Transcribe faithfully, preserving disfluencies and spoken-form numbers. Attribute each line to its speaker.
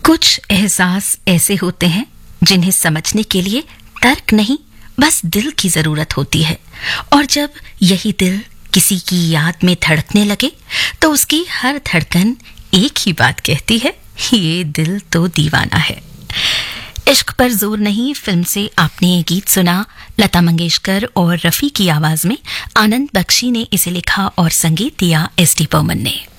Speaker 1: कुछ एहसास ऐसे होते हैं जिन्हें समझने के लिए तर्क नहीं, बस दिल की जरूरत होती है। और जब यही दिल किसी की याद में धड़कने लगे तो उसकी हर धड़कन एक ही बात कहती है, ये दिल तो दीवाना है। इश्क पर जोर नहीं फिल्म से आपने ये गीत सुना। लता मंगेशकर और रफी की आवाज में आनंद बख्शी ने इसे लिखा और संगीत दिया एस डी बर्मन ने।